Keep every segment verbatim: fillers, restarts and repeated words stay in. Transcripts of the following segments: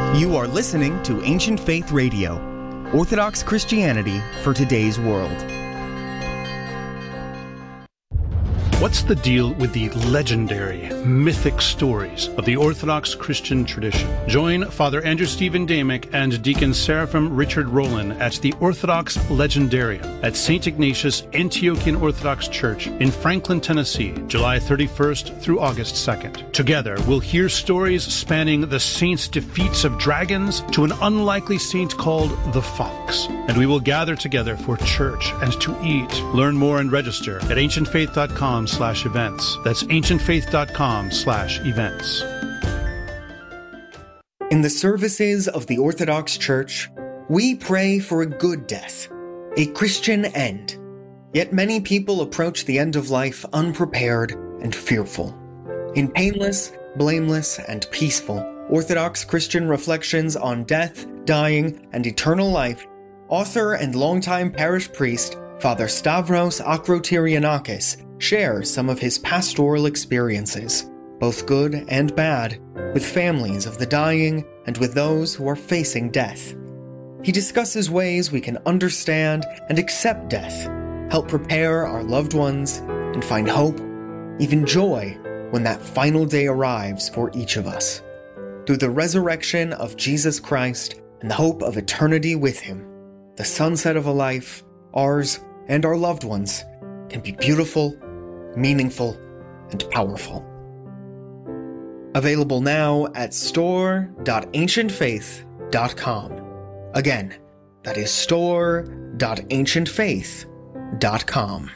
You are listening to Ancient Faith Radio, Orthodox Christianity for today's world. What's the deal with the legendary, mythic stories of the Orthodox Christian tradition? Join Father Andrew Stephen Damick and Deacon Seraphim Richard Rowland at the Orthodox Legendarium at Saint Ignatius Antiochian Orthodox Church in Franklin, Tennessee, July thirty-first through August second. Together, we'll hear stories spanning the saints' defeats of dragons to an unlikely saint called the Fox. And we will gather together for church and to eat. Learn more and register at ancient faith dot com slash events. That's ancient faith dot com slash events. In the services of the Orthodox Church, we pray for a good death, a Christian end. Yet many people approach the end of life unprepared and fearful. In painless, blameless, and peaceful Orthodox Christian reflections on death, dying, and eternal life, author and longtime parish priest Father Stavros Akrotyrianakis shares some of his pastoral experiences, both good and bad, with families of the dying and with those who are facing death. He discusses ways we can understand and accept death, help prepare our loved ones, and find hope, even joy, when that final day arrives for each of us. Through the resurrection of Jesus Christ and the hope of eternity with him, the sunset of a life, ours and our loved ones, can be beautiful, meaningful, and powerful. Available now at store dot ancient faith dot com. Again, that is store dot ancient faith dot com.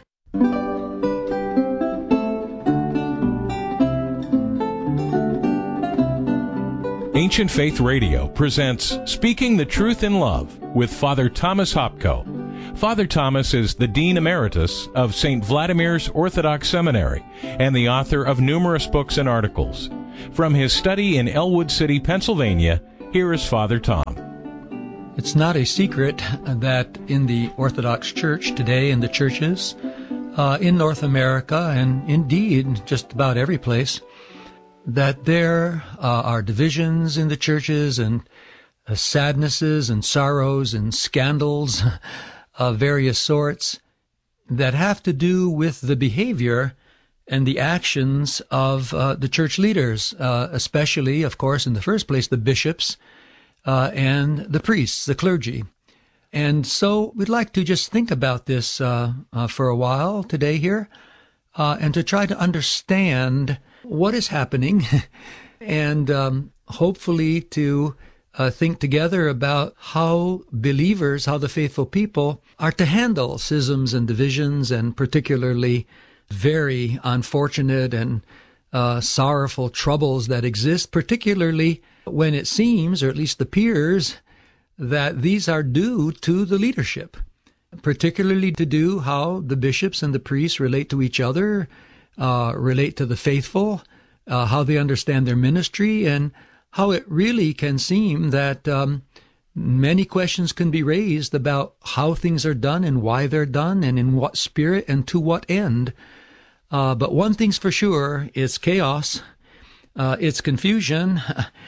Ancient Faith Radio presents Speaking the Truth in Love with Father Thomas Hopko. Father Thomas is the Dean Emeritus of Saint Vladimir's Orthodox Seminary and the author of numerous books and articles. From his study in Elwood City, Pennsylvania, here is Father Tom. It's not a secret that in the Orthodox Church today, in the churches uh, in North America, and indeed just about every place, that there uh, are divisions in the churches and uh, sadnesses and sorrows and scandals of various sorts that have to do with the behavior and the actions of uh, the church leaders, uh, especially, of course, in the first place, the bishops uh, and the priests, the clergy. And so we'd like to just think about this uh, uh, for a while today here uh, and to try to understand what is happening and um, hopefully to Uh, think together about how believers, how the faithful people are to handle schisms and divisions, and particularly very unfortunate and uh, sorrowful troubles that exist, particularly when it seems, or at least appears, that these are due to the leadership, particularly to do how the bishops and the priests relate to each other, uh, relate to the faithful, uh, how they understand their ministry, and how it really can seem that um, many questions can be raised about how things are done and why they're done and in what spirit and to what end. Uh, but one thing's for sure, it's chaos, uh, it's confusion,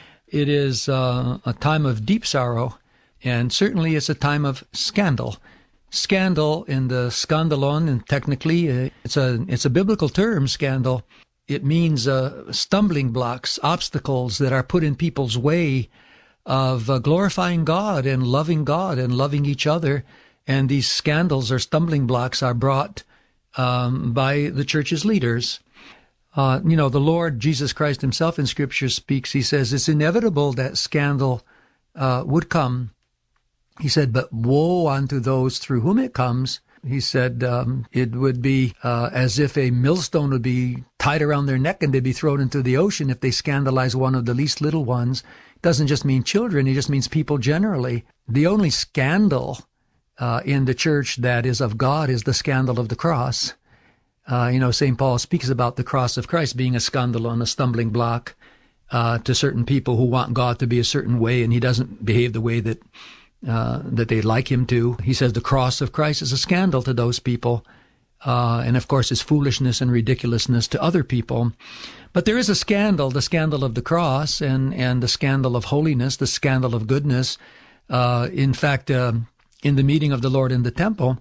it is uh, a time of deep sorrow, and certainly it's a time of scandal. Scandal in the skandalon, and technically uh, it's a it's a biblical term, scandal. It means uh, stumbling blocks, obstacles that are put in people's way of uh, glorifying God and loving God and loving each other. And these scandals or stumbling blocks are brought um, by the church's leaders. Uh, you know, the Lord Jesus Christ himself in Scripture speaks. He says it's inevitable that scandal uh, would come. He said, but woe unto those through whom it comes. He said um, it would be uh, as if a millstone would be tied around their neck and they'd be thrown into the ocean if they scandalize one of the least little ones. It doesn't just mean children, it just means people generally. The only scandal uh, in the church that is of God is the scandal of the cross. Uh, you know, Saint Paul speaks about the cross of Christ being a scandalon, a stumbling block uh, to certain people who want God to be a certain way, and he doesn't behave the way that Uh, that they'd like him to. He says the cross of Christ is a scandal to those people, uh, and of course is foolishness and ridiculousness to other people. But there is a scandal, the scandal of the cross and, and the scandal of holiness, the scandal of goodness. Uh, in fact, uh, in the meeting of the Lord in the temple,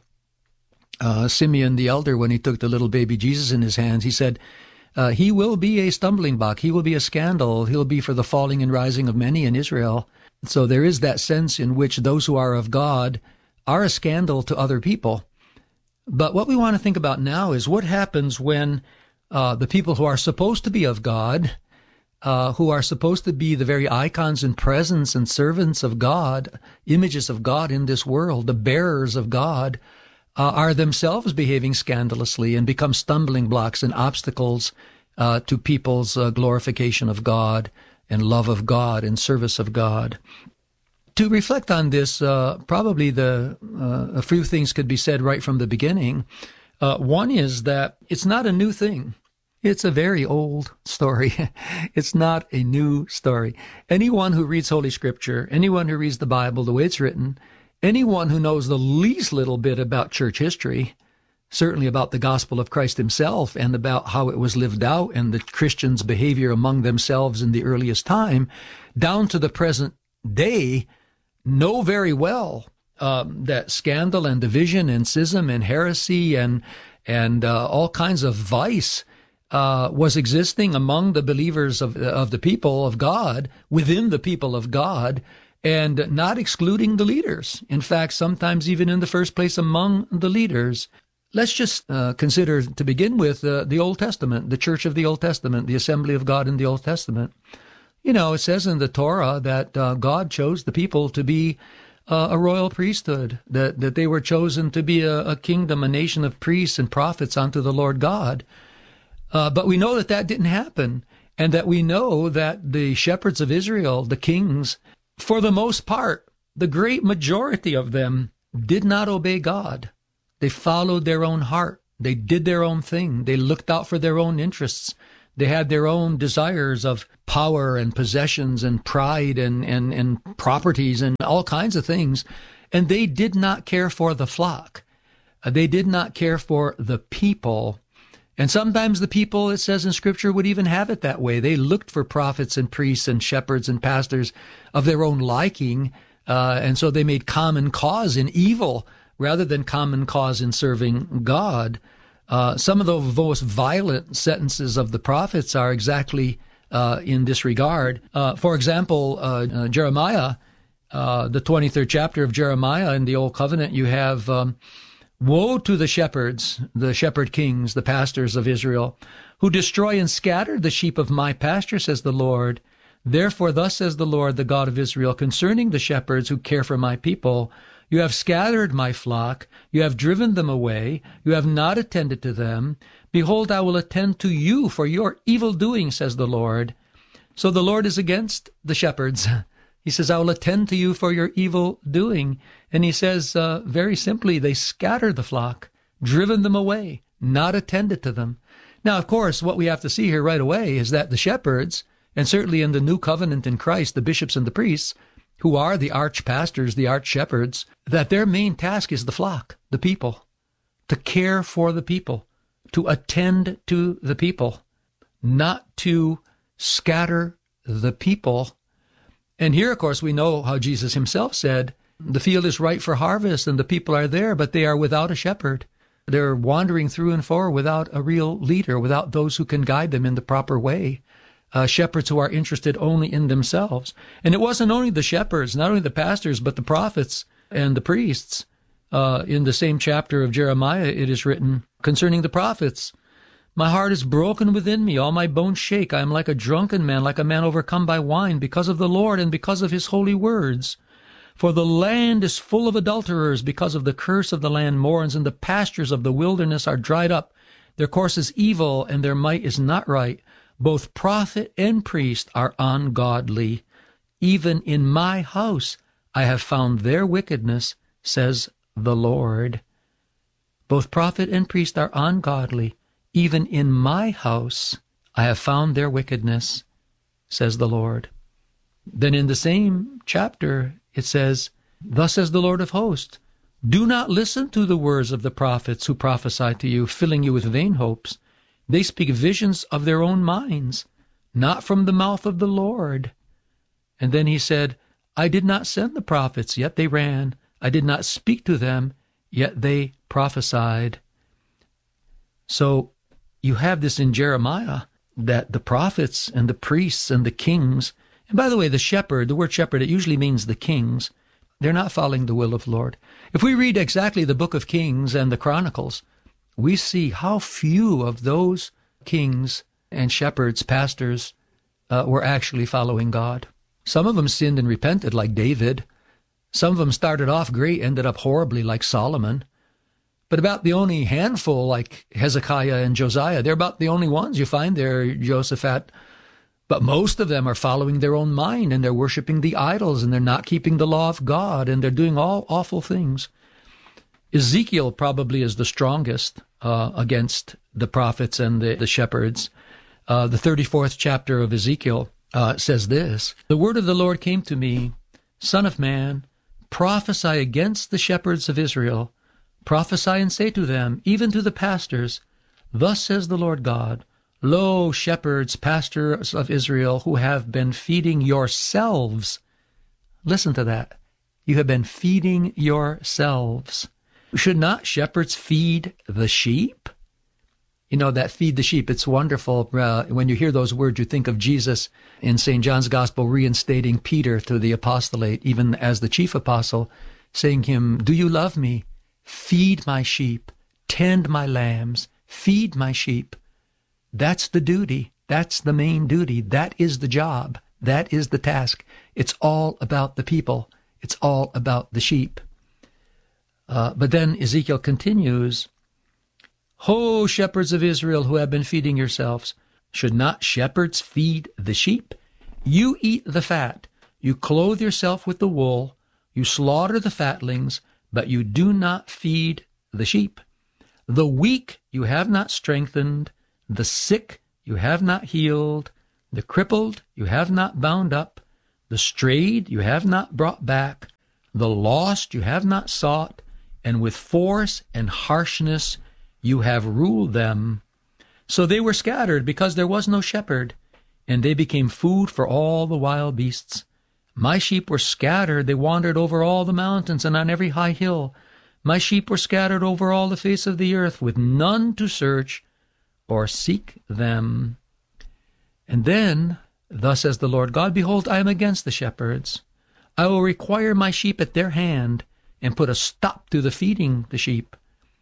uh, Simeon the elder, when he took the little baby Jesus in his hands, he said, uh, he will be a stumbling block. He will be a scandal. He'll be for the falling and rising of many in Israel. So there is that sense in which those who are of God are a scandal to other people. But what we want to think about now is what happens when uh, the people who are supposed to be of God, uh, who are supposed to be the very icons and presence and servants of God, images of God in this world, the bearers of God, uh, are themselves behaving scandalously and become stumbling blocks and obstacles uh, to people's uh, glorification of God and love of God and service of God. To reflect on this, uh, probably the uh, a few things could be said right from the beginning. Uh, one is that it's not a new thing. It's a very old story. It's not a new story. Anyone who reads Holy Scripture, anyone who reads the Bible the way it's written, anyone who knows the least little bit about church history, certainly about the gospel of Christ himself and about how it was lived out and the Christians' behavior among themselves in the earliest time, down to the present day, know very well um, that scandal and division and schism and heresy and and uh, all kinds of vice uh, was existing among the believers of of the people of God, within the people of God, and not excluding the leaders. In fact, sometimes even in the first place among the leaders. Let's just uh, consider, to begin with, uh, the Old Testament, the Church of the Old Testament, the Assembly of God in the Old Testament. You know, it says in the Torah that uh, God chose the people to be uh, a royal priesthood, that, that they were chosen to be a, a kingdom, a nation of priests and prophets unto the Lord God. Uh, but we know that that didn't happen, and that we know that the shepherds of Israel, the kings, for the most part, the great majority of them did not obey God. They followed their own heart. They did their own thing. They looked out for their own interests. They had their own desires of power and possessions and pride and, and, and properties and all kinds of things. And they did not care for the flock. They did not care for the people. And sometimes the people, it says in Scripture, would even have it that way. They looked for prophets and priests and shepherds and pastors of their own liking. Uh, and so they made common cause in evil rather than common cause in serving God. Uh, some of the most violent sentences of the prophets are exactly uh, in this regard. Uh, for example, uh, uh, Jeremiah, uh, the twenty-third chapter of Jeremiah in the Old Covenant, you have, um, woe to the shepherds, the shepherd kings, the pastors of Israel, who destroy and scatter the sheep of my pasture, says the Lord. Therefore, thus says the Lord, the God of Israel, concerning the shepherds who care for my people, you have scattered my flock, you have driven them away, you have not attended to them. Behold, I will attend to you for your evil doing, says the Lord. So the Lord is against the shepherds. He says, I will attend to you for your evil doing. And he says, uh, very simply, they scattered the flock, driven them away, not attended to them. Now, of course, what we have to see here right away is that the shepherds, and certainly in the new covenant in Christ, the bishops and the priests, who are the arch-pastors, the arch-shepherds, that their main task is the flock, the people, to care for the people, to attend to the people, not to scatter the people. And here, of course, we know how Jesus himself said, the field is ripe for harvest and the people are there, but they are without a shepherd. They're wandering through and fro without a real leader, without those who can guide them in the proper way. Uh, shepherds who are interested only in themselves. And it wasn't only the shepherds, not only the pastors, but the prophets and the priests. Uh, in the same chapter of Jeremiah, it is written concerning the prophets, my heart is broken within me, all my bones shake. I am like a drunken man, like a man overcome by wine, because of the Lord and because of his holy words. For the land is full of adulterers, because of the curse of the land mourns, and the pastures of the wilderness are dried up. Their course is evil, and their might is not right. Both prophet and priest are ungodly. Even in my house I have found their wickedness, says the Lord. Both prophet and priest are ungodly. Even in my house I have found their wickedness, says the Lord. Then in the same chapter it says, thus says the Lord of hosts, do not listen to the words of the prophets who prophesy to you, filling you with vain hopes. They speak visions of their own minds. not from the mouth of the Lord. And then he said, I did not send the prophets, yet they ran. I did not speak to them, yet they prophesied. So you have this in Jeremiah, that the prophets and the priests and the kings, and by the way, the shepherd, the word shepherd, it usually means the kings, they're not following the will of the Lord. If we read exactly the book of Kings and the Chronicles, we see how few of those kings and shepherds, pastors, uh, were actually following God. Some of them sinned and repented, like David. Some of them started off great, ended up horribly, like Solomon. But about the only handful, like Hezekiah and Josiah, they're about the only ones you find there, Jehoshaphat. But most of them are following their own mind, and they're worshiping the idols, and they're not keeping the law of God, and they're doing all awful things. Ezekiel probably is the strongest uh, against the prophets and the, the shepherds. Uh, the thirty-fourth chapter of Ezekiel uh, says this, The word of the Lord came to me, Son of man, prophesy against the shepherds of Israel. Prophesy and say to them, even to the pastors, Thus says the Lord God, Lo, shepherds, pastors of Israel, who have been feeding yourselves. Listen to that. You have been feeding yourselves. Should not shepherds feed the sheep? You know, that feed the sheep, it's wonderful. Uh, when you hear those words, you think of Jesus in Saint John's Gospel reinstating Peter to the apostolate, even as the chief apostle, saying to him, Do you love me? Feed my sheep, tend my lambs, feed my sheep. That's the duty. That's the main duty. That is the job. That is the task. It's all about the people. It's all about the sheep. Uh, but then Ezekiel continues, Ho, shepherds of Israel who have been feeding yourselves, should not shepherds feed the sheep? You eat the fat. You clothe yourself with the wool. You slaughter the fatlings, but you do not feed the sheep. The weak you have not strengthened, the sick you have not healed, the crippled you have not bound up, the strayed you have not brought back, the lost you have not sought, and with force and harshness you have ruled them. So they were scattered because there was no shepherd, and they became food for all the wild beasts. My sheep were scattered, they wandered over all the mountains and on every high hill. My sheep were scattered over all the face of the earth, with none to search or seek them. And then, thus says the Lord God, Behold, I am against the shepherds. I will require my sheep at their hand, and put a stop to the feeding the sheep.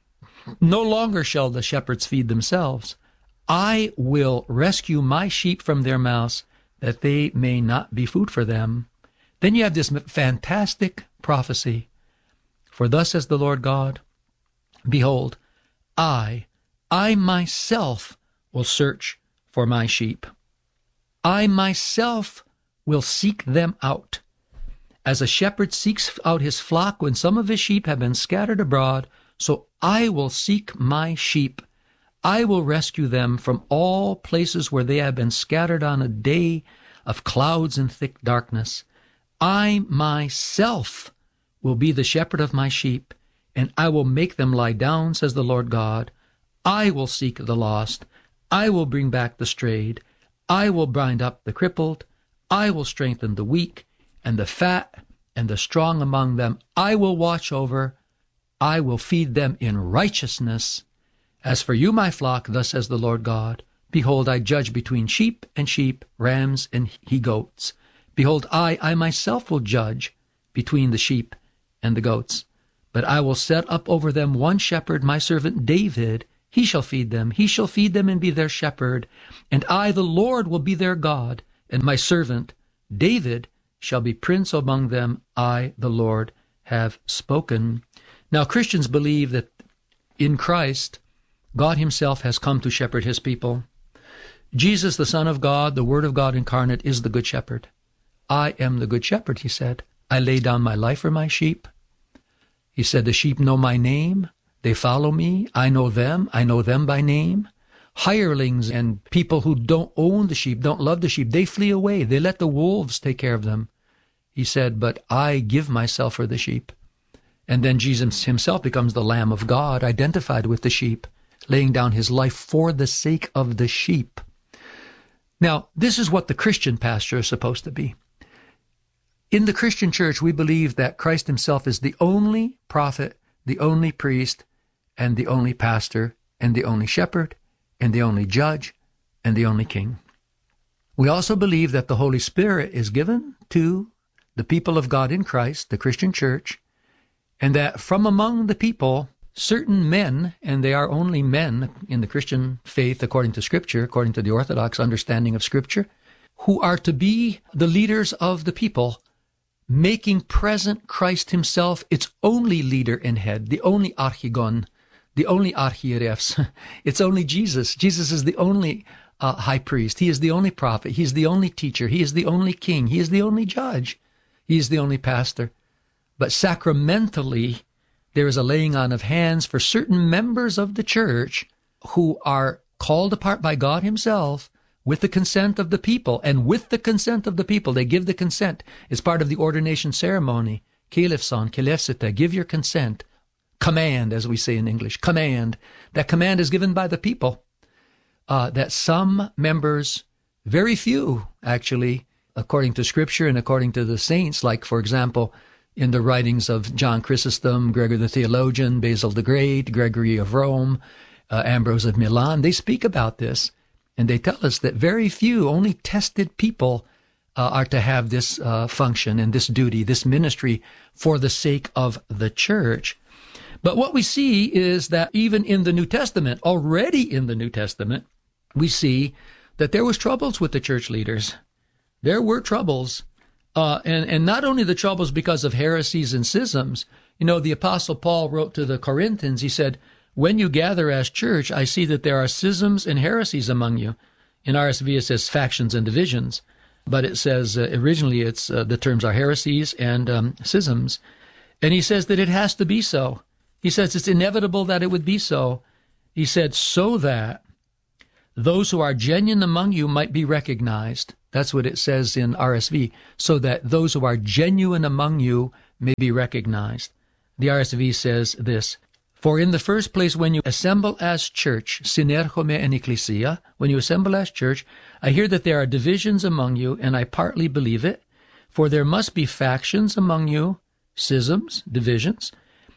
No longer shall the shepherds feed themselves. I will rescue my sheep from their mouths, that they may not be food for them. Then you have this fantastic prophecy. For thus says the Lord God, Behold, I, I myself will search for my sheep. I myself will seek them out. As a shepherd seeks out his flock when some of his sheep have been scattered abroad, so I will seek my sheep. I will rescue them from all places where they have been scattered on a day of clouds and thick darkness. I myself will be the shepherd of my sheep, and I will make them lie down, says the Lord God. I will seek the lost. I will bring back the strayed. I will bind up the crippled. I will strengthen the weak, and the fat and the strong among them I will watch over. I will feed them in righteousness. As for you, my flock, thus says the Lord God, behold, I judge between sheep and sheep, rams and he-goats. Behold, I, I myself will judge between the sheep and the goats. But I will set up over them one shepherd, my servant David. He shall feed them. He shall feed them and be their shepherd. And I, the Lord, will be their God. And my servant David shall be prince among them. I, the Lord, have spoken. Now, Christians believe that in Christ, God himself has come to shepherd his people. Jesus, the Son of God, the Word of God incarnate, is the Good Shepherd. I am the Good Shepherd, he said. I lay down my life for my sheep. He said, the sheep know my name. They follow me. I know them. I know them by name. Hirelings and people who don't own the sheep, don't love the sheep, they flee away. They let the wolves take care of them. He said, but I give myself for the sheep. And then Jesus himself becomes the Lamb of God, identified with the sheep, laying down his life for the sake of the sheep. Now, this is what the Christian pastor is supposed to be. In the Christian church, we believe that Christ himself is the only prophet, the only priest, and the only pastor, and the only shepherd, and the only judge, and the only king. We also believe that the Holy Spirit is given to the people of God in Christ, the Christian church, and that from among the people, certain men, and they are only men in the Christian faith according to Scripture, according to the Orthodox understanding of Scripture, who are to be the leaders of the people, making present Christ himself its only leader and head, the only archigon, the only archierefs. It's only Jesus. Jesus is the only uh, high priest. He is the only prophet. He is the only teacher. He is the only king. He is the only judge. He is the only pastor. But sacramentally, there is a laying on of hands for certain members of the church who are called apart by God himself with the consent of the people. And with the consent of the people, they give the consent. It's part of the ordination ceremony. Kelefson, kelefsita, give your consent. Command, as we say in English, command. That command is given by the people. Uh, that some members, very few actually, according to Scripture and according to the saints, like, for example, in the writings of John Chrysostom, Gregory the Theologian, Basil the Great, Gregory of Rome, uh, Ambrose of Milan, they speak about this, and they tell us that very few, only tested people uh, are to have this uh, function and this duty, this ministry for the sake of the church. But what we see is that even in the New Testament, already in the New Testament, we see that there was troubles with the church leaders. There were troubles. Uh, and, and not only the troubles because of heresies and schisms. You know, the Apostle Paul wrote to the Corinthians, he said, when you gather as church, I see that there are schisms and heresies among you. In R S V, it says factions and divisions. But it says, uh, originally, it's uh, the terms are heresies and um, schisms. And he says that it has to be so. He says it's inevitable that it would be so. He said, so that those who are genuine among you might be recognized. That's what it says in R S V, so that those who are genuine among you may be recognized. The R S V says this, for in the first place, when you assemble as church, synerchome en ecclesia, when you assemble as church, I hear that there are divisions among you, and I partly believe it, for there must be factions among you, schisms, divisions,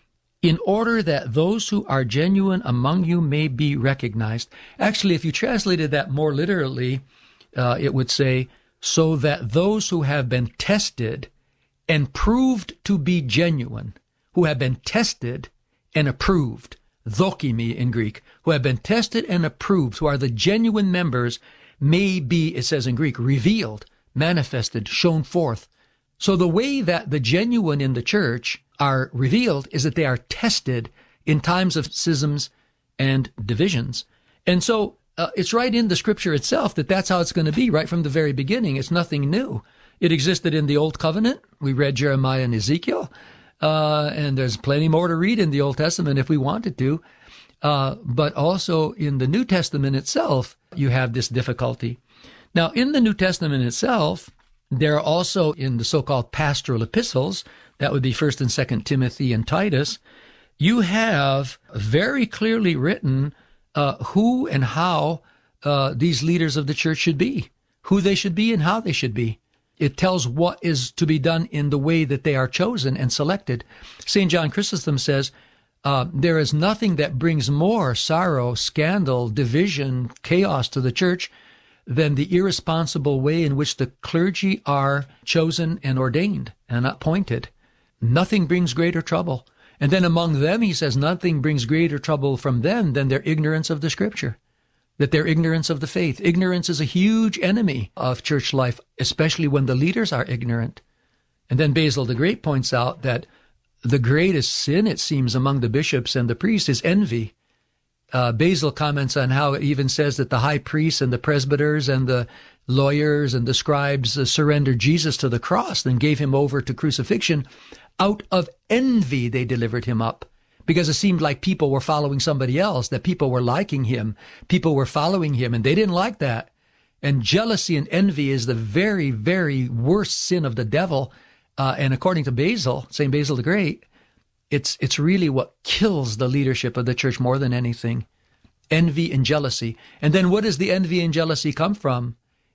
in order that those who are genuine among you may be recognized. Actually, if you translated that more literally, Uh, it would say, so that those who have been tested and proved to be genuine, who have been tested and approved, dokimi in Greek, who have been tested and approved, who are the genuine members, may be, it says in Greek, revealed, manifested, shown forth. So the way that the genuine in the church are revealed is that they are tested in times of schisms and divisions. And so Uh, it's right in the Scripture itself that that's how it's going to be right from the very beginning. It's nothing new. It existed in the Old Covenant. We read Jeremiah and Ezekiel, uh, and there's plenty more to read in the Old Testament if we wanted to. Uh, but also in the New Testament itself, you have this difficulty. Now, in the New Testament itself, there are also in the so-called pastoral epistles, that would be First and Second Timothy and Titus, you have very clearly written Uh, who and how uh, these leaders of the church should be, who they should be and how they should be. It tells what is to be done in the way that they are chosen and selected. Saint John Chrysostom says, uh, there is nothing that brings more sorrow, scandal, division, chaos to the church than the irresponsible way in which the clergy are chosen and ordained and appointed. Nothing brings greater trouble. And then among them, he says, nothing brings greater trouble from them than their ignorance of the Scripture, that their ignorance of the faith. Ignorance is a huge enemy of church life, especially when the leaders are ignorant. And then Basil the Great points out that the greatest sin, it seems, among the bishops and the priests is envy. Uh, Basil comments on how it even says that the high priests and the presbyters and the lawyers and the scribes uh, surrendered Jesus to the cross and gave him over to crucifixion. Out of envy, they delivered him up, because it seemed like people were following somebody else, that people were liking him, people were following him, and they didn't like that. And jealousy and envy is the very, very worst sin of the devil. Uh, and according to Basil, Saint Basil the Great, it's it's really what kills the leadership of the church more than anything. Envy and jealousy. And then what does the envy and jealousy come from?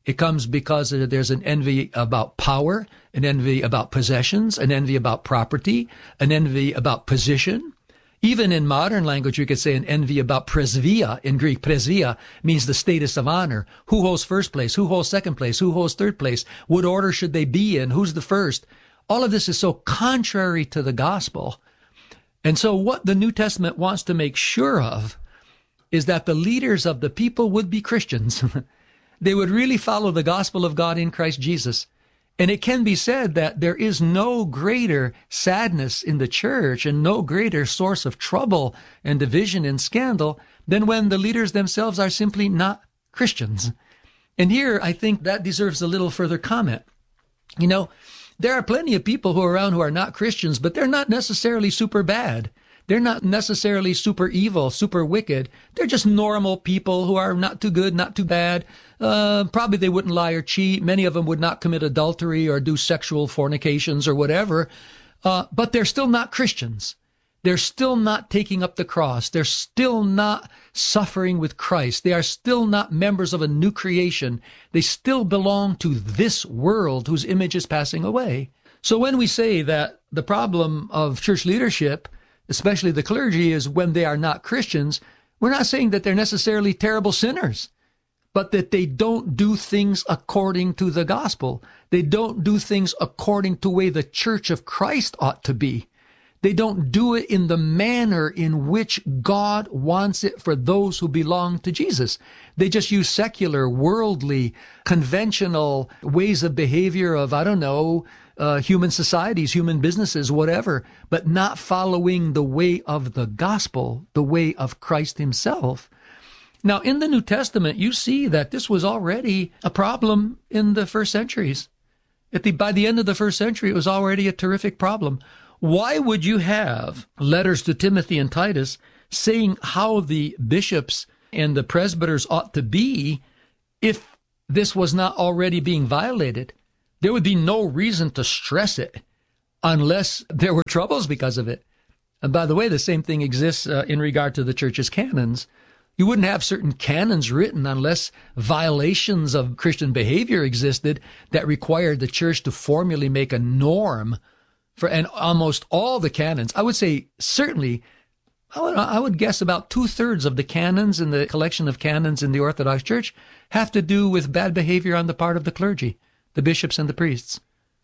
It comes because there's an envy about power, an envy about possessions, an envy about property, an envy about position. Even in modern language, you could say an envy about presvia. In Greek, presvia means the status of honor. Who holds first place? Who holds second place? Who holds third place? What order should they be in? Who's the first? All of this is so contrary to the gospel. And so what the New Testament wants to make sure of is that the leaders of the people would be Christians. They would really follow the gospel of God in Christ Jesus. And it can be said that there is no greater sadness in the church and no greater source of trouble and division and scandal than when the leaders themselves are simply not Christians. And here, I think that deserves a little further comment. You know, there are plenty of people who are around who are not Christians, but they're not necessarily super bad. They're not necessarily super evil, super wicked. They're just normal people who are not too good, not too bad. Uh, probably they wouldn't lie or cheat. Many of them would not commit adultery or do sexual fornications or whatever. Uh, but they're still not Christians. They're still not taking up the cross. They're still not suffering with Christ. They are still not members of a new creation. They still belong to this world whose image is passing away. So when we say that the problem of church leadership, especially the clergy, is when they are not Christians, we're not saying that they're necessarily terrible sinners, but that they don't do things according to the gospel. They don't do things according to the way the church of Christ ought to be. They don't do it in the manner in which God wants it for those who belong to Jesus. They just use secular, worldly, conventional ways of behavior of, I don't know, uh, human societies, human businesses, whatever, but not following the way of the gospel, the way of Christ himself. Now, in the New Testament, you see that this was already a problem in the first centuries. At the, by the end of the first century, it was already a terrific problem. Why would you have letters to Timothy and Titus saying how the bishops and the presbyters ought to be if this was not already being violated? There would be no reason to stress it unless there were troubles because of it. And by the way, the same thing exists uh, in regard to the church's canons. You wouldn't have certain canons written unless violations of Christian behavior existed that required the church to formally make a norm for, and almost all the canons, I would say certainly, I would, I would guess about two-thirds of the canons in the collection of canons in the Orthodox Church have to do with bad behavior on the part of the clergy, the bishops and the priests.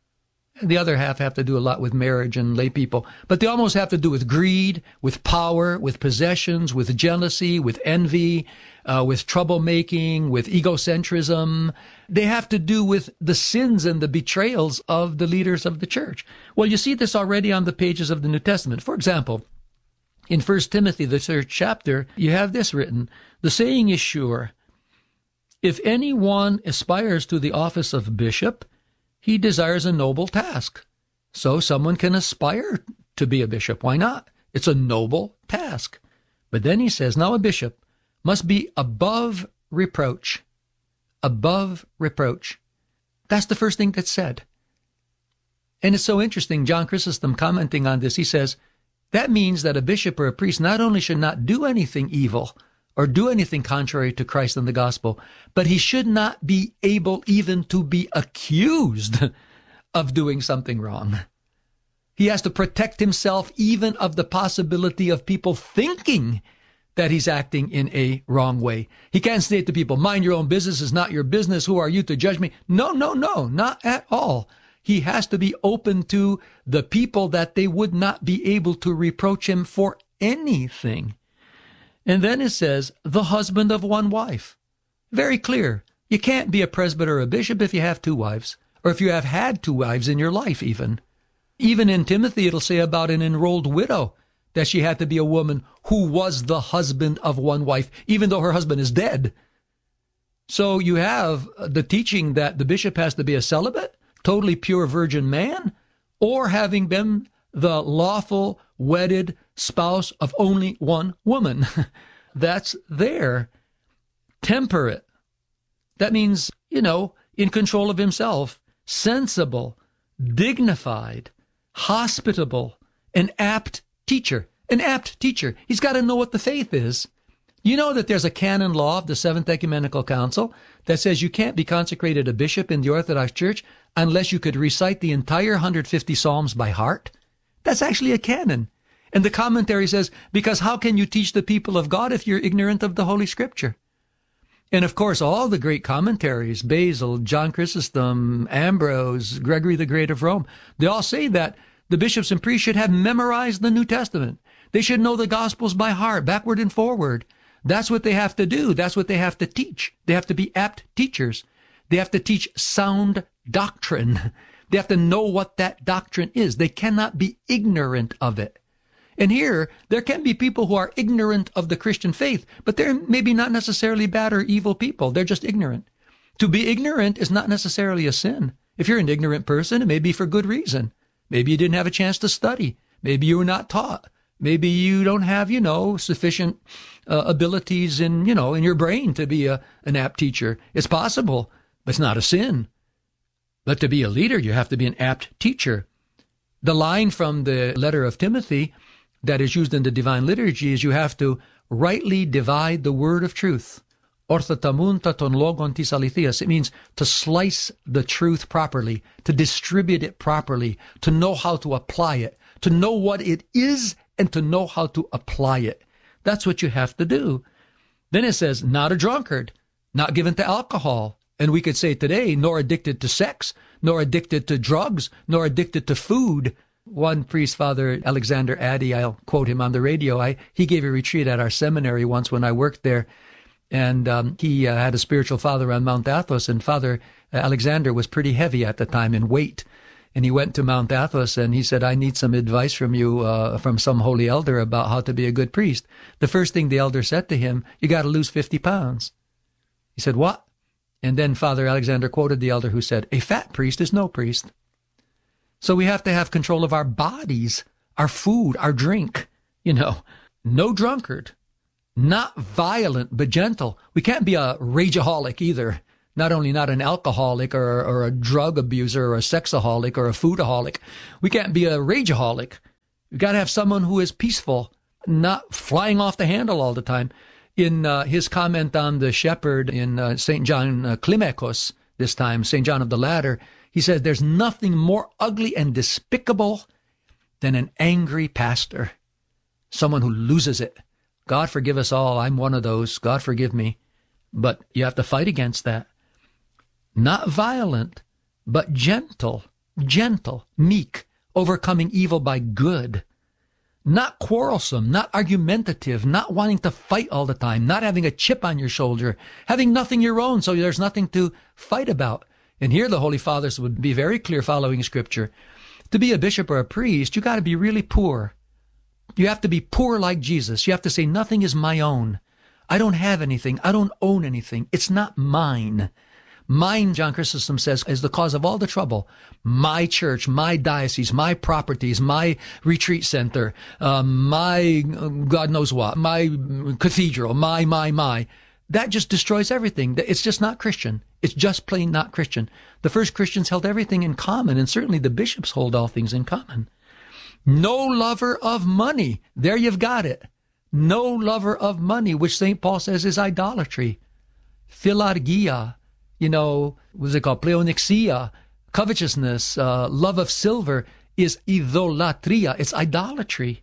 And the other half have to do a lot with marriage and lay people. But they almost have to do with greed, with power, with possessions, with jealousy, with envy, uh, with troublemaking, with egocentrism. They have to do with the sins and the betrayals of the leaders of the church. Well, you see this already on the pages of the New Testament. For example, in First Timothy, the third chapter, you have this written, "The saying is sure, if anyone aspires to the office of bishop, he desires a noble task." So someone can aspire to be a bishop. Why not? It's a noble task. But then he says, now a bishop must be above reproach. Above reproach. That's the first thing that's said. And it's so interesting, John Chrysostom commenting on this, he says, that means that a bishop or a priest not only should not do anything evil or do anything contrary to Christ and the gospel, but he should not be able even to be accused of doing something wrong. He has to protect himself even of the possibility of people thinking that he's acting in a wrong way. He can't say to people, mind your own business, is not your business, who are you to judge me? No, no, no, not at all. He has to be open to the people that they would not be able to reproach him for anything. And then it says, the husband of one wife. Very clear. You can't be a presbyter or a bishop if you have two wives, or if you have had two wives in your life even. Even in Timothy, it'll say about an enrolled widow that she had to be a woman who was the husband of one wife, even though her husband is dead. So you have the teaching that the bishop has to be a celibate, totally pure virgin man, or having been the lawful wedded spouse of only one woman. That's there. Temperate. That means, you know, in control of himself, sensible, dignified, hospitable, an apt teacher. An apt teacher. He's got to know what the faith is. You know that there's a canon law of the Seventh Ecumenical Council that says you can't be consecrated a bishop in the Orthodox Church unless you could recite the entire one hundred fifty Psalms by heart? That's actually a canon. And the commentary says, because how can you teach the people of God if you're ignorant of the Holy Scripture? And of course, all the great commentaries, Basil, John Chrysostom, Ambrose, Gregory the Great of Rome, they all say that the bishops and priests should have memorized the New Testament. They should know the Gospels by heart, backward and forward. That's what they have to do. That's what they have to teach. They have to be apt teachers. They have to teach sound doctrine. They have to know what that doctrine is. They cannot be ignorant of it. And here, there can be people who are ignorant of the Christian faith, but they're maybe not necessarily bad or evil people. They're just ignorant. To be ignorant is not necessarily a sin. If you're an ignorant person, it may be for good reason. Maybe you didn't have a chance to study. Maybe you were not taught. Maybe you don't have, you know, sufficient uh, abilities in, you know, in your brain to be a, an apt teacher. It's possible, but it's not a sin. But to be a leader, you have to be an apt teacher. The line from the letter of Timothy that is used in the Divine Liturgy is you have to rightly divide the word of truth. Orthotamunta ton logon tis aletheus. It means to slice the truth properly, to distribute it properly, to know how to apply it, to know what it is and to know how to apply it. That's what you have to do. Then it says, not a drunkard, not given to alcohol. And we could say today, nor addicted to sex, nor addicted to drugs, nor addicted to food. One priest, Father Alexander Addy, I'll quote him on the radio, I, he gave a retreat at our seminary once when I worked there. And um, he uh, had a spiritual father on Mount Athos, and Father Alexander was pretty heavy at the time in weight. And he went to Mount Athos and he said, I need some advice from you, uh, from some holy elder about how to be a good priest. The first thing the elder said to him, you got to lose fifty pounds. He said, what? And then Father Alexander quoted the elder who said, a fat priest is no priest. So we have to have control of our bodies, our food, our drink. You know, no drunkard, not violent, but gentle. We can't be a rageaholic either. Not only not an alcoholic or, or a drug abuser or a sexaholic or a foodaholic. We can't be a rageaholic. We've got to have someone who is peaceful, not flying off the handle all the time. In uh, his comment on the shepherd in uh, Saint John uh, Climacus, this time, Saint John of the Ladder, he says, there's nothing more ugly and despicable than an angry pastor, someone who loses it. God forgive us all. I'm one of those. God forgive me. But you have to fight against that. Not violent, but gentle, gentle, meek, overcoming evil by good. Not quarrelsome, not argumentative, not wanting to fight all the time, not having a chip on your shoulder, having nothing your own, so there's nothing to fight about. And here the Holy Fathers would be very clear following Scripture. To be a bishop or a priest, you got to be really poor. You have to be poor like Jesus. You have to say, nothing is my own. I don't have anything. I don't own anything. It's not mine. Mine, John Chrysostom says, is the cause of all the trouble. My church, my diocese, my properties, my retreat center, uh, my God knows what, my cathedral, my, my, my. That just destroys everything. It's just not Christian. It's just plain not Christian. The first Christians held everything in common, and certainly the bishops hold all things in common. No lover of money. There you've got it. No lover of money, which Saint Paul says is idolatry. Philargia. You know, what's it called? Pleonexia, covetousness, uh, love of silver is idolatria. It's idolatry.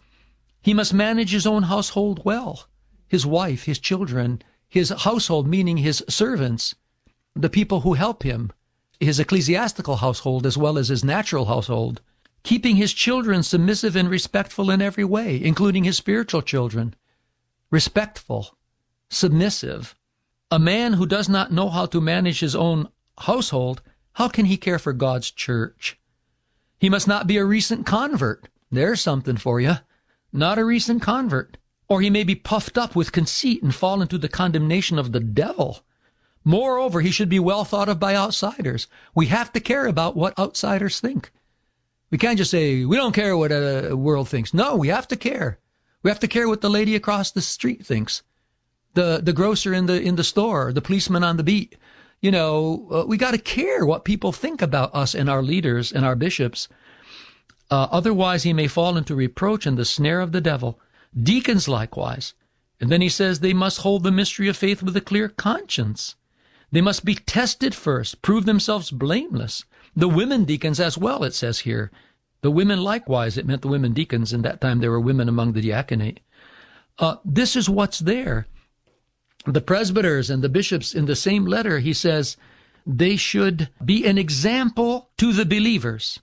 He must manage his own household well. His wife, his children, his household, meaning his servants, the people who help him, his ecclesiastical household as well as his natural household, keeping his children submissive and respectful in every way, including his spiritual children. Respectful, submissive. A man who does not know how to manage his own household, how can he care for God's church? He must not be a recent convert. There's something for you. Not a recent convert. Or he may be puffed up with conceit and fall into the condemnation of the devil. Moreover, he should be well thought of by outsiders. We have to care about what outsiders think. We can't just say, we don't care what a world thinks. No, we have to care. We have to care what the lady across the street thinks. The the grocer in the in the store, the policeman on the beat. You know, uh, we got to care what people think about us and our leaders and our bishops. Uh, otherwise, he may fall into reproach and the snare of the devil. Deacons, likewise, And then he says they must hold the mystery of faith with a clear conscience. They must be tested first, prove themselves blameless. The women deacons as well, it says here. The women likewise, it meant the women deacons. In that time, there were women among the diaconate. Uh, this is what's there. The presbyters and the bishops, in the same letter, he says, they should be an example to the believers.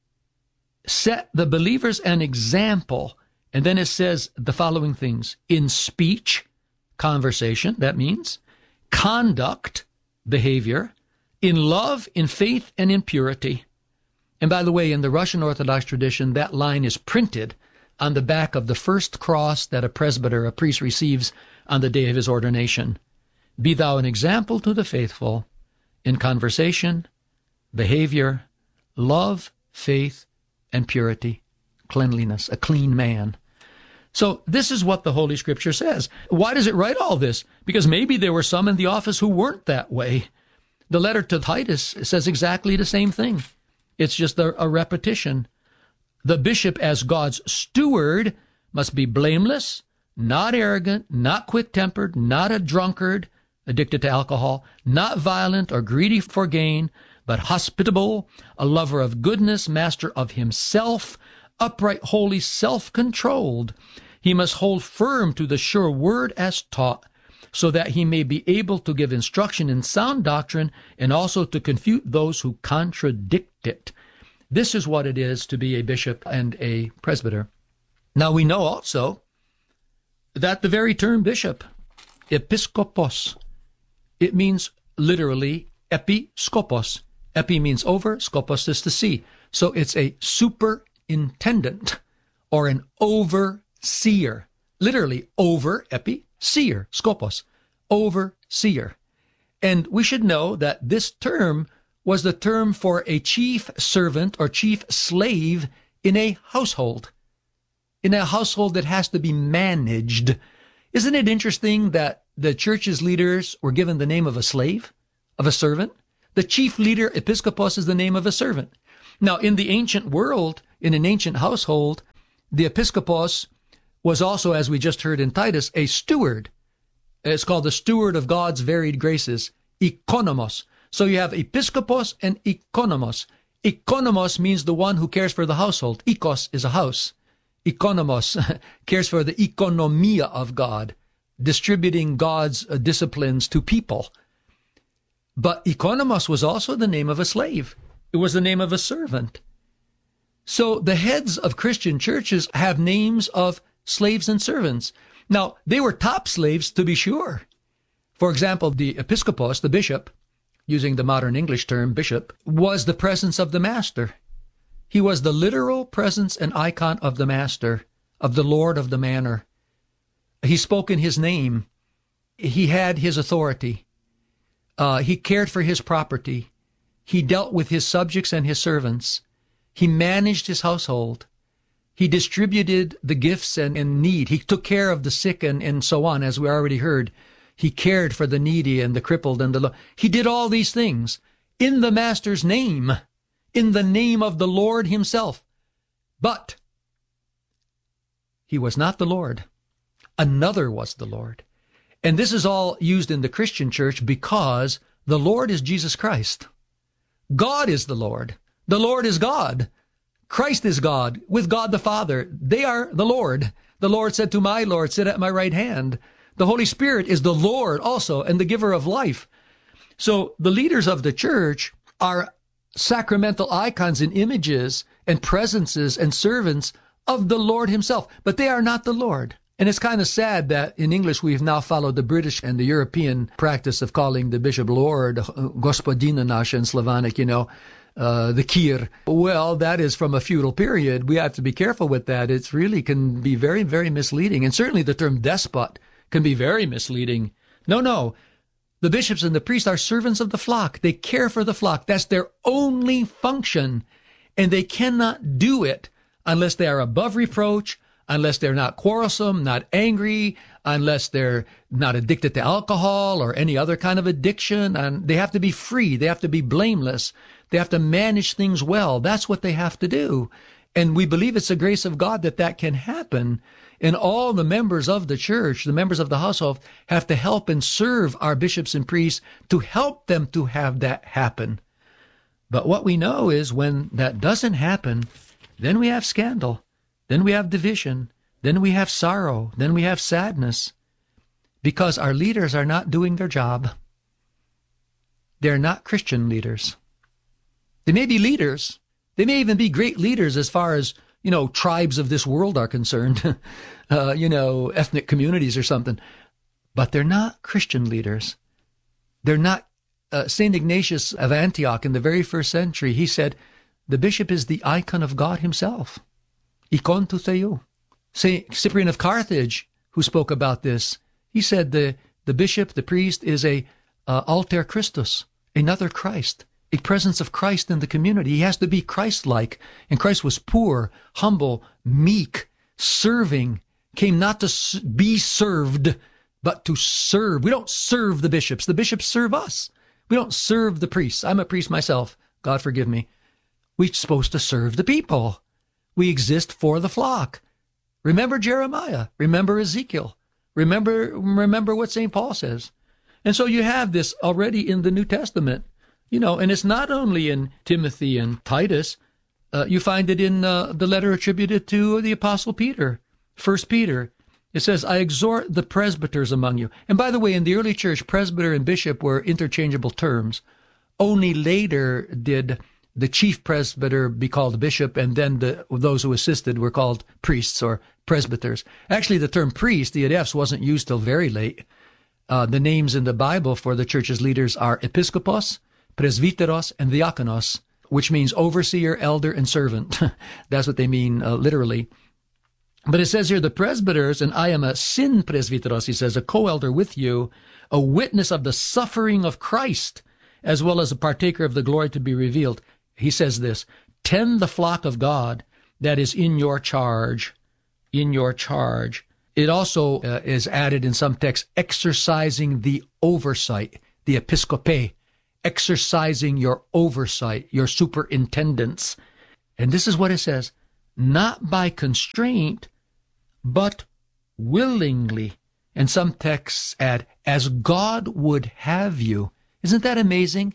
Set the believers an example. And then it says the following things: in speech, conversation, that means, conduct, behavior, in love, in faith, and in purity. And by the way, in the Russian Orthodox tradition, that line is printed on the back of the first cross that a presbyter, a priest, receives on the day of his ordination. Be thou an example to the faithful in conversation, behavior, love, faith, and purity, cleanliness, a clean man. So this is what the Holy Scripture says. Why does it write all this? Because maybe there were some in the office who weren't that way. The letter to Titus says exactly the same thing. It's just a, a repetition. The bishop, as God's steward, must be blameless, not arrogant, not quick-tempered, not a drunkard, addicted to alcohol, not violent or greedy for gain, but hospitable, a lover of goodness, master of himself, upright, holy, self-controlled. He must hold firm to the sure word as taught, so that he may be able to give instruction in sound doctrine and also to confute those who contradict it. This is what it is to be a bishop and a presbyter. Now we know also that the very term bishop, episkopos, it means literally episkopos. Epi means over, skopos is to see. So it's a superintendent or an overseer. Literally over, epi, seer, skopos, overseer. And we should know that this term was the term for a chief servant or chief slave in a household. In a household that has to be managed. Isn't it interesting that the church's leaders were given the name of a slave, of a servant? The chief leader, episkopos, is the name of a servant. Now, in the ancient world, in an ancient household, the episkopos was also, as we just heard in Titus, a steward. It's called the steward of God's varied graces, ikonomos. So you have episkopos and ikonomos. Ikonomos means the one who cares for the household. Ikos is a house. Ikonomos cares for the economia of God, distributing God's uh, disciplines to people. But ikonomos was also the name of a slave. It was the name of a servant. So the heads of Christian churches have names of slaves and servants. Now, they were top slaves, to be sure. For example, the episkopos, the bishop, using the modern English term bishop, was the presence of the master. He was the literal presence and icon of the master, of the Lord of the manor. He spoke in his name. He had his authority. Uh, he cared for his property. He dealt with his subjects and his servants. He managed his household. He distributed the gifts and, and need. He took care of the sick and, and so on, as we already heard. He cared for the needy and the crippled and the low. He did all these things in the master's name, in the name of the Lord himself. But he was not the Lord. Another was the Lord. And this is all used in the Christian church because the Lord is Jesus Christ. God is the Lord. The Lord is God. Christ is God, with God the Father. They are the Lord. The Lord said to my Lord, sit at my right hand. The Holy Spirit is the Lord also and the giver of life. So the leaders of the church are sacramental icons and images and presences and servants of the Lord himself, but they are not the Lord. And it's kind of sad that in English we've now followed the British and the European practice of calling the bishop Lord, Gospodina nash in Slavonic, you know, uh, the Kir. Well, that is from a feudal period. We have to be careful with that. It really can be very, very misleading. And certainly the term despot can be very misleading. No, no. The bishops and the priests are servants of the flock. They care for the flock. That's their only function. And they cannot do it unless they are above reproach, unless they're not quarrelsome, not angry, unless they're not addicted to alcohol or any other kind of addiction. And they have to be free. They have to be blameless. They have to manage things well. That's what they have to do. And we believe it's the grace of God that that can happen. And all the members of the church, the members of the household, have to help and serve our bishops and priests to help them to have that happen. But what we know is when that doesn't happen, then we have scandal, then we have division, then we have sorrow, then we have sadness, because our leaders are not doing their job. They're not Christian leaders. They may be leaders. They may even be great leaders as far as, you know, tribes of this world are concerned, uh, you know, ethnic communities or something. But they're not Christian leaders. They're not. Uh, Saint Ignatius of Antioch in the very first century, he said, the bishop is the icon of God himself. Ikon tou theou. Saint Cyprian of Carthage, who spoke about this, he said the, the bishop, the priest, is a uh, alter Christus, another Christ, a presence of Christ in the community. He has to be Christ-like. And Christ was poor, humble, meek, serving, came not to be served, but to serve. We don't serve the bishops. The bishops serve us. We don't serve the priests. I'm a priest myself. God forgive me. We're supposed to serve the people. We exist for the flock. Remember Jeremiah. Remember Ezekiel. Remember, remember what Saint Paul says. And so you have this already in the New Testament, you know, and it's not only in Timothy and Titus. Uh, you find it in uh, the letter attributed to the Apostle Peter, First Peter. It says, I exhort the presbyters among you. And by the way, in the early church, presbyter and bishop were interchangeable terms. Only later did the chief presbyter be called bishop, and then the, those who assisted were called priests or presbyters. Actually, the term priest, the adepts, wasn't used till very late. Uh, the names in the Bible for the church's leaders are episkopos, presbyteros, and diakonos, which means overseer, elder, and servant. That's what they mean uh, literally. But it says here, the presbyters, and I am a syn presbyteros, he says, a co-elder with you, a witness of the suffering of Christ, as well as a partaker of the glory to be revealed. He says this, tend the flock of God that is in your charge, in your charge. It also uh, is added in some texts, exercising the oversight, the episcope, exercising your oversight, your superintendence. And this is what it says, not by constraint, but willingly. And some texts add, as God would have you. Isn't that amazing?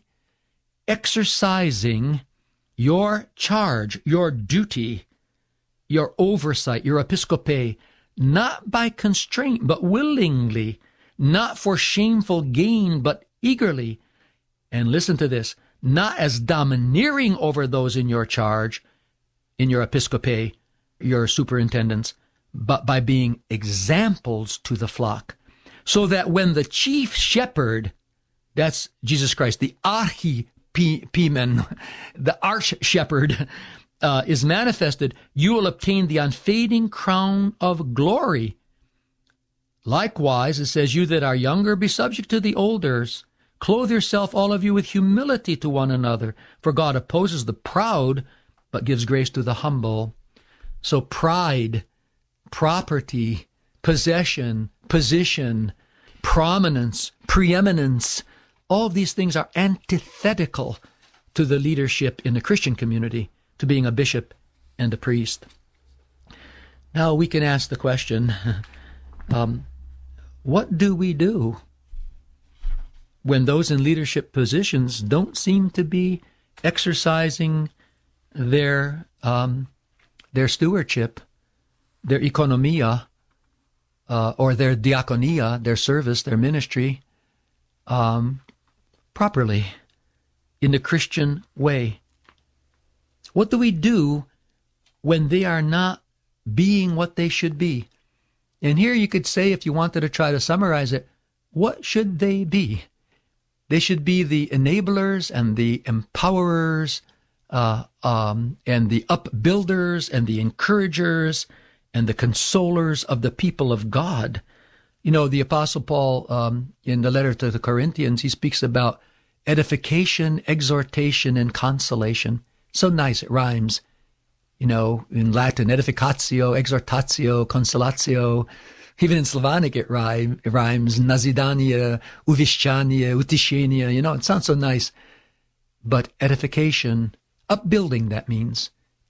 Exercising your charge, your duty, your oversight, your episcope, not by constraint, but willingly, not for shameful gain, but eagerly. And listen to this, not as domineering over those in your charge, in your episcope, your superintendents, but by being examples to the flock, so that when the chief shepherd, that's Jesus Christ, the archipimen, the arch shepherd, uh, is manifested, you will obtain the unfading crown of glory. Likewise, it says, you that are younger, be subject to the elders. Clothe yourself, all of you, with humility to one another, for God opposes the proud, but gives grace to the humble. So pride, property, possession, position, prominence, preeminence, all of these things are antithetical to the leadership in the Christian community, to being a bishop and a priest. Now we can ask the question, um, what do we do when those in leadership positions don't seem to be exercising their um, their stewardship, their economia, uh, or their diaconia, their service, their ministry, um, properly, in the Christian way? What do we do when they are not being what they should be? And here you could say, if you wanted to try to summarize it, what should they be? They should be the enablers and the empowerers, uh, um, and the upbuilders and the encouragers and the consolers of the people of God. You know, the Apostle Paul, um, in the letter to the Corinthians, he speaks about edification, exhortation, and consolation. So nice, it rhymes. You know, in Latin, edificatio, exhortatio, consolatio. Even in Slavonic, it, rhyme, it rhymes, nazidania, uvischania, utishenia. You know, it sounds so nice. But edification, upbuilding, that means.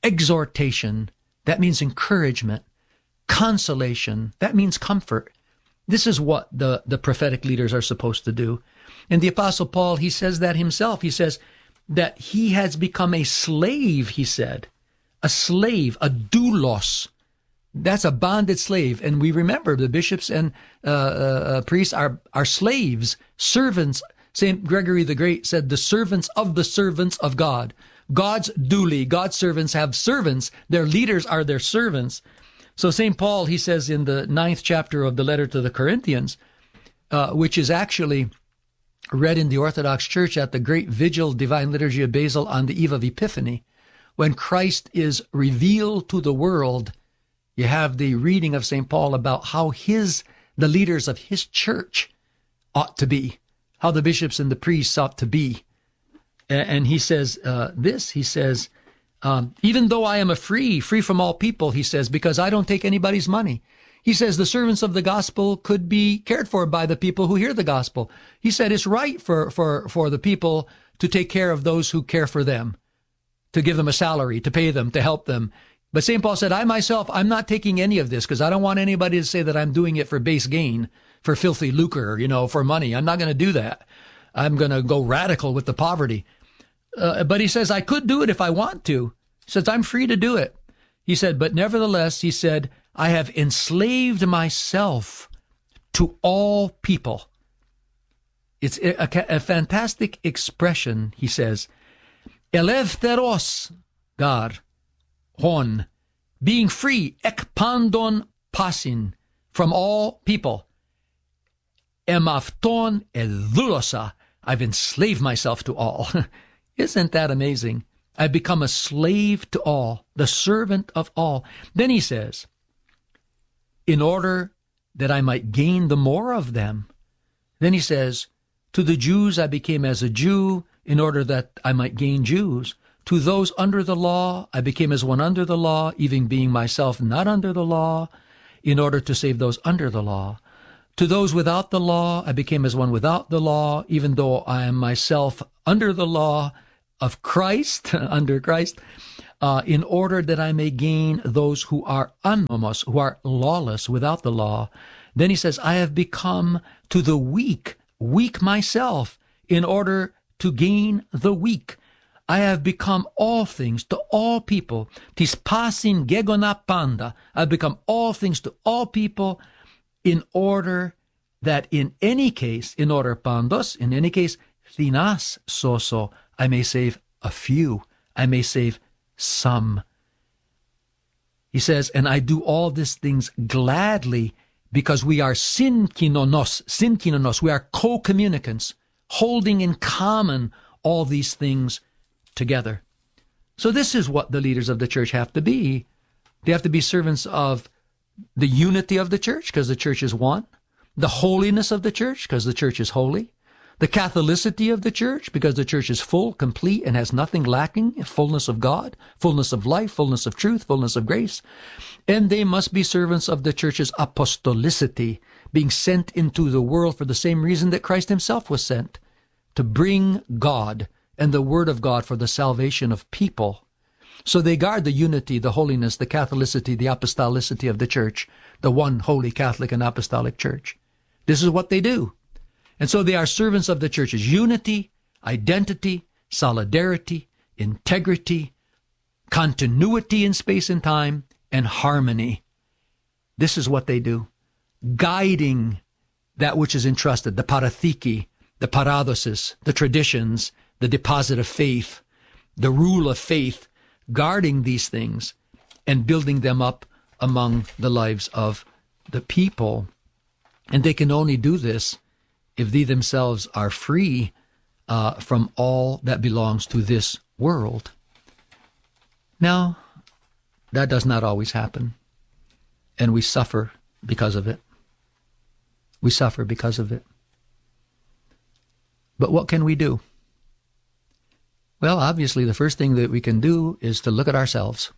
exhortation, that means encouragement, consolation, that means comfort. This is what the, the prophetic leaders are supposed to do. And the Apostle Paul, he says that himself. He says that he has become a slave, he said. A slave, a doulos. That's a bonded slave. And we remember the bishops and uh, uh, priests are, are slaves, servants. Saint Gregory the Great said, the servants of the servants of God. God's douli, God's servants have servants. Their leaders are their servants. So Saint Paul, he says in the ninth chapter of the letter to the Corinthians, uh, which is actually read in the Orthodox Church at the great vigil Divine Liturgy of Basil on the eve of Epiphany, when Christ is revealed to the world, you have the reading of Saint Paul about how his, the leaders of his church ought to be, how the bishops and the priests ought to be. And he says uh, this, he says, um, even though I am a free, free from all people, he says, because I don't take anybody's money. He says the servants of the gospel could be cared for by the people who hear the gospel. He said it's right for, for, for the people to take care of those who care for them, to give them a salary, to pay them, to help them. But Saint Paul said, I myself, I'm not taking any of this because I don't want anybody to say that I'm doing it for base gain, for filthy lucre, you know, for money. I'm not going to do that. I'm going to go radical with the poverty. Uh, but he says, I could do it if I want to. He says, I'm free to do it. He said, but nevertheless, he said, I have enslaved myself to all people. It's a, a, a fantastic expression, he says. Eleftheros, gar, hon, being free, ekpandon pasin, from all people. Emafton edhulosa, I've enslaved myself to all. Isn't that amazing? I've become a slave to all, the servant of all. Then he says, in order that I might gain the more of them. Then he says, to the Jews I became as a Jew in order that I might gain Jews. To those under the law, I became as one under the law, even being myself not under the law, in order to save those under the law. To those without the law, I became as one without the law, even though I am myself under the law of Christ, under Christ, uh, in order that I may gain those who are anomos, who are lawless without the law. Then he says, I have become to the weak, weak myself, in order to gain the weak. I have become all things to all people. Tis pasin gegona panda. I've become all things to all people in order that in any case, in order pandos, in any case, thinas soso, I may save a few. I may save some. He says, and I do all these things gladly because we are synkinonos, synkinonos. We are co-communicants, holding in common all these things together. So this is what the leaders of the church have to be. They have to be servants of the unity of the church, because the church is one. The holiness of the church, because the church is holy. The Catholicity of the church, because the church is full, complete, and has nothing lacking, fullness of God, fullness of life, fullness of truth, fullness of grace. And they must be servants of the church's apostolicity, being sent into the world for the same reason that Christ himself was sent, to bring God and the Word of God for the salvation of people. So they guard the unity, the holiness, the Catholicity, the apostolicity of the church, the one holy Catholic and apostolic church. This is what they do. And so they are servants of the church's unity, identity, solidarity, integrity, continuity in space and time, and harmony. This is what they do. Guiding that which is entrusted, the parathiki, the paradosis, the traditions, the deposit of faith, the rule of faith, guarding these things and building them up among the lives of the people. And they can only do this if they themselves are free uh, from all that belongs to this world. Now, that does not always happen, and we suffer because of it. We suffer because of it. But what can we do? Well, obviously, the first thing that we can do is to look at ourselves.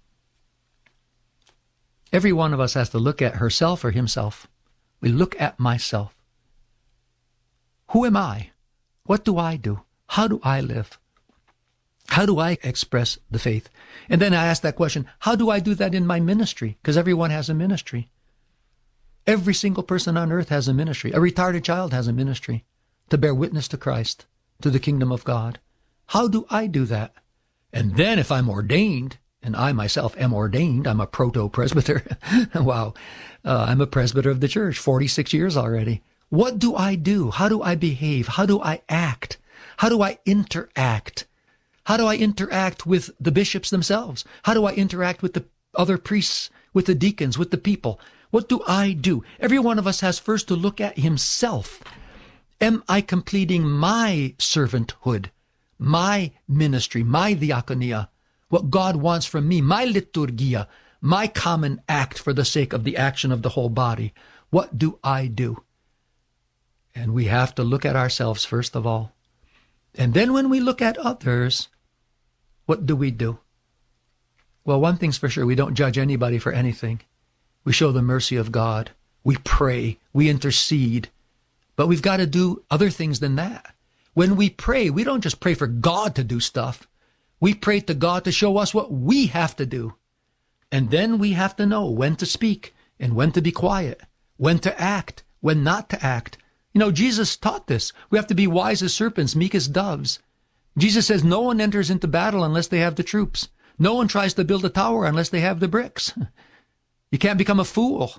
Every one of us has to look at herself or himself. We look at myself. Who am I? What do I do? How do I live? How do I express the faith? And then I ask that question, how do I do that in my ministry? Because everyone has a ministry. Every single person on earth has a ministry. A retarded child has a ministry to bear witness to Christ, to the kingdom of God. How do I do that? And then if I'm ordained, and I myself am ordained, I'm a proto-presbyter. Wow. Uh, I'm a presbyter of the church, forty-six years already. What do I do? How do I behave? How do I act? How do I interact? How do I interact with the bishops themselves? How do I interact with the other priests, with the deacons, with the people? What do I do? Every one of us has first to look at himself. Am I completing my servanthood, my ministry, my diaconia, what God wants from me, my liturgia, my common act for the sake of the action of the whole body? What do I do? And we have to look at ourselves first of all. And then when we look at others, what do we do? Well, one thing's for sure, we don't judge anybody for anything. We show the mercy of God. We pray. We intercede. But we've got to do other things than that. When we pray, we don't just pray for God to do stuff. We pray to God to show us what we have to do. And then we have to know when to speak and when to be quiet, when to act, when not to act. You know, Jesus taught this. We have to be wise as serpents, meek as doves. Jesus says no one enters into battle unless they have the troops. No one tries to build a tower unless they have the bricks. You can't become a fool.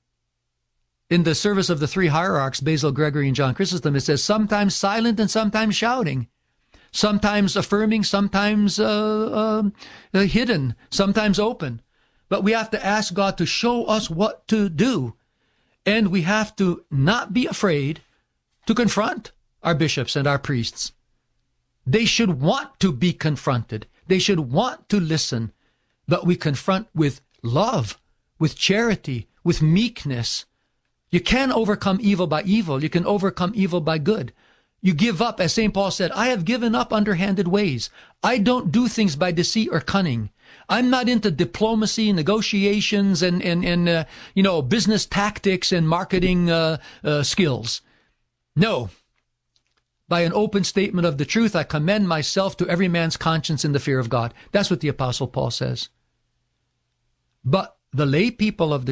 In the service of the three hierarchs, Basil, Gregory, and John Chrysostom, it says sometimes silent and sometimes shouting, sometimes affirming, sometimes uh, uh, hidden, sometimes open. But we have to ask God to show us what to do. And we have to not be afraid to confront our bishops and our priests. They should want to be confronted. They should want to listen. But we confront with love, with charity, with meekness. You can overcome evil by evil. You can overcome evil by good. You give up, as Saint Paul said, I have given up underhanded ways. I don't do things by deceit or cunning. I'm not into diplomacy, negotiations, and, and, and uh, you know, business tactics and marketing uh, uh, skills. No. By an open statement of the truth, I commend myself to every man's conscience in the fear of God. That's what the Apostle Paul says. But the lay people of the